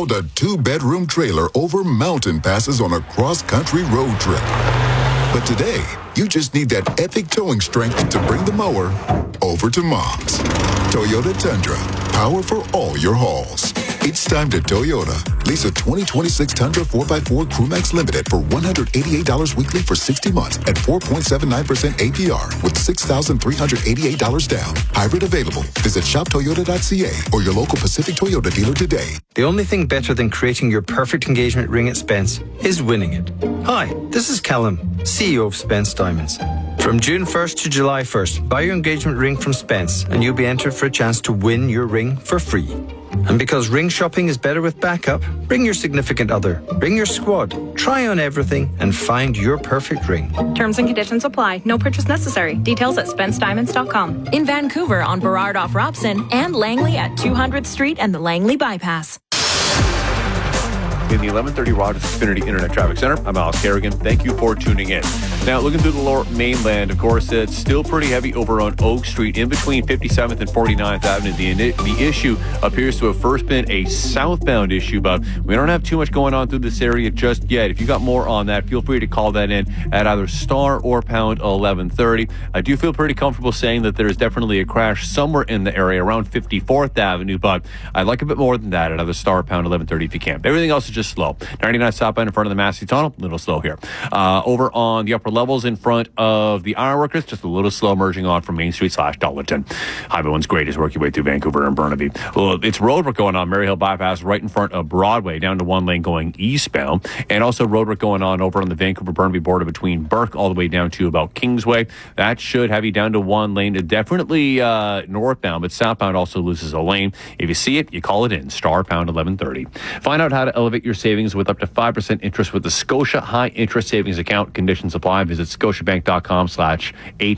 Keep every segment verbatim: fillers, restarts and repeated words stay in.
hauled a two-bedroom trailer over mountain passes on a cross-country road trip. But today, you just need that epic towing strength to bring the mower over to Mom's. Toyota Tundra, power for all your hauls. It's time to Toyota. Lease a twenty twenty-six Tundra four by four Crewmax Limited for one hundred eighty-eight dollars weekly for sixty months at four point seven nine percent A P R with six thousand three hundred eighty-eight dollars down. Hybrid available. Visit shop toyota dot c a or your local Pacific Toyota dealer today. The only thing better than creating your perfect engagement ring at Spence is winning it. Hi, this is Callum, C E O of Spence Diamonds. From June first to July first, buy your engagement ring from Spence and you'll be entered for a chance to win your ring for free. And because ring shopping is better with backup, bring your significant other, bring your squad, try on everything and find your perfect ring. Terms and conditions apply. No purchase necessary. Details at spence diamonds dot com. In Vancouver on Burrard off Robson and Langley at two hundredth Street and the Langley Bypass. In the eleven thirty Rogers Xfinity Internet Traffic Center, I'm Alex Kerrigan. Thank you for tuning in. Now, looking through the lower mainland, of course, it's still pretty heavy over on Oak Street in between fifty-seventh and forty-ninth Avenue. The, the issue appears to have first been a southbound issue, but we don't have too much going on through this area just yet. If you got more on that, feel free to call that in at either star or pound eleven thirty. I do feel pretty comfortable saying that there is definitely a crash somewhere in the area around fifty-fourth Avenue, but I'd like a bit more than that at either star or pound eleven thirty if you can. Everything else is just slow. ninety-nine southbound in front of the Massey Tunnel, a little slow here. Uh, over on the upper levels in front of the Ironworkers, just a little slow merging on from Main Street slash Darlington. Highway one's great as work your way through Vancouver and Burnaby. Well, it's road work going on Maryhill Bypass right in front of Broadway, down to one lane going eastbound, and also road work going on over on the Vancouver-Burnaby border between Burke all the way down to about Kingsway. That should have you down to one lane. Definitely uh, northbound, but southbound also loses a lane. If you see it, you call it in, star pound eleven thirty. Find out how to elevate your savings with up to five percent interest with the Scotia High Interest Savings Account. Conditions apply. Visit scotiabank.com slash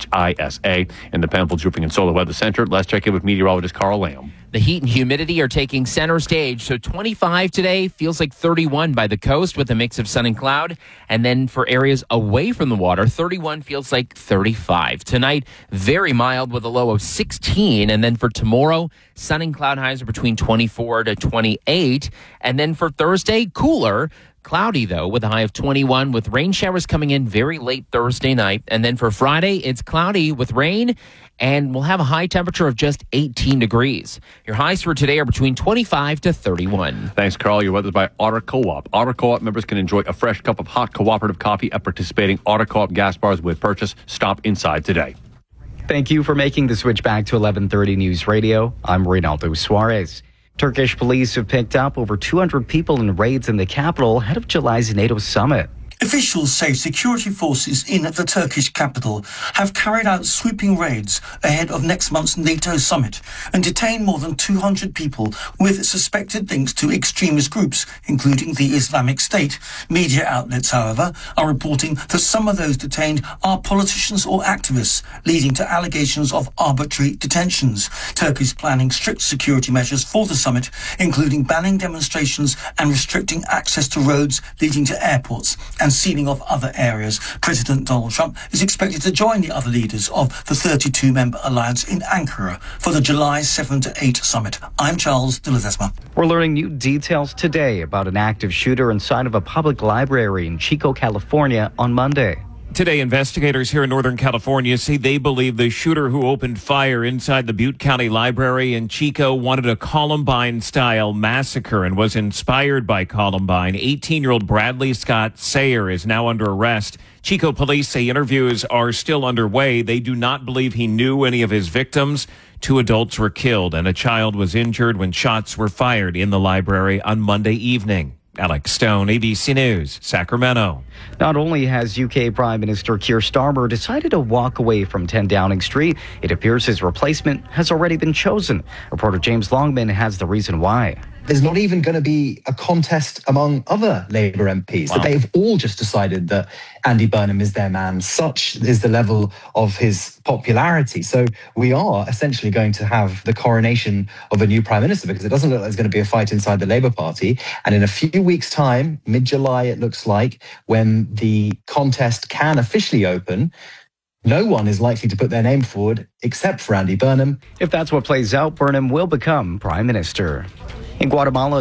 HISA. In the Penfolds Roofing and Solar Weather Center, let's check in with meteorologist Carl Lamb. The heat and humidity are taking center stage. So twenty-five today feels like thirty-one by the coast with a mix of sun and cloud. And then for areas away from the water, thirty-one feels like thirty-five. Tonight, very mild with a low of sixteen. And then for tomorrow, sun and cloud highs are between twenty-four to twenty-eight. And then for Thursday, cooler. Cloudy, though, with a high of twenty-one, with rain showers coming in very late Thursday night. And then for Friday, it's cloudy with rain, and we'll have a high temperature of just eighteen degrees. Your highs for today are between twenty-five to thirty-one. Thanks, Carl. Your weather's by Otter Co-op. Otter Co-op members can enjoy a fresh cup of hot cooperative coffee at participating Otter Co-op gas bars with purchase. Stop inside today. Thank you for making the switch back to eleven thirty News Radio. I'm Reynaldo Suarez. Turkish police have picked up over two hundred people in raids in the capital ahead of July's NATO summit. Officials say security forces in the Turkish capital have carried out sweeping raids ahead of next month's NATO summit and detained more than two hundred people with suspected links to extremist groups, including the Islamic State. Media outlets, however, are reporting that some of those detained are politicians or activists, leading to allegations of arbitrary detentions. Turkey is planning strict security measures for the summit, including banning demonstrations and restricting access to roads leading to airports and sealing off other areas. President Donald Trump is expected to join the other leaders of the thirty-two member alliance in Ankara for the July seventh to eighth summit. I'm Charles de Ledesma. We're learning new details today about an active shooter inside of a public library in Chico, California on Monday. Today, investigators here in Northern California say they believe the shooter who opened fire inside the Butte County Library in Chico wanted a Columbine-style massacre and was inspired by Columbine. eighteen-year-old Bradley Scott Sayer is now under arrest. Chico police say interviews are still underway. They do not believe he knew any of his victims. Two adults were killed and a child was injured when shots were fired in the library on Monday evening. Alex Stone, A B C News, Sacramento. Not only has U K Prime Minister Keir Starmer decided to walk away from ten Downing Street, it appears his replacement has already been chosen. Reporter James Longman has the reason why. There's not even going to be a contest among other Labour M Ps. Wow. They've all just decided that Andy Burnham is their man. Such is the level of his popularity. So we are essentially going to have the coronation of a new Prime Minister, because it doesn't look like there's going to be a fight inside the Labour Party. And in a few weeks' time, mid-July it looks like, when the contest can officially open, no one is likely to put their name forward except for Andy Burnham. If that's what plays out, Burnham will become Prime Minister. In Guatemala,